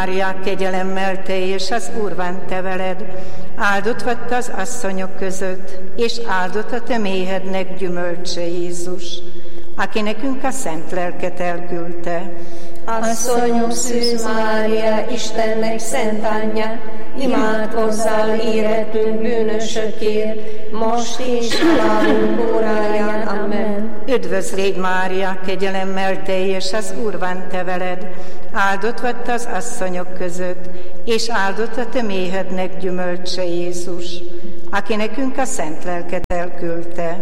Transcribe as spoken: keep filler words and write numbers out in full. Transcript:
Mária, kegyelemmel teljes, az Úr van te veled, áldott vagy az asszonyok között, és áldott a te méhednek gyümölcse Jézus, aki nekünk a szent lelket elküldte. Asszonyom Szűz Mária, Istennek szent anyja, imádkozzál érettünk bűnösökért, most és halálunk óráján. Amen. Üdvözl légy, Mária, kegyelemmel teljes, az Úr van te veled, áldott vagy az asszonyok között, és áldott a te méhednek gyümölcse Jézus, aki nekünk a szent lelket elküldte.